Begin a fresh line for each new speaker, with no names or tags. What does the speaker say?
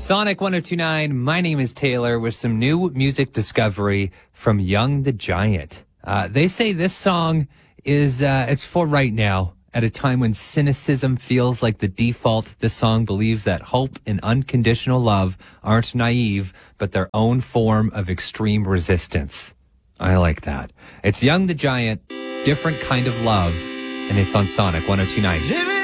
Sonic 102.9, my name is Taylor with some new music discovery from Young the Giant. They say this song is, it's for right now. At a time when cynicism feels like the default, this song believes that hope and unconditional love aren't naive, but their own form of extreme resistance. I like that. It's Young the Giant, Different Kind of Love, and it's on Sonic 102.9.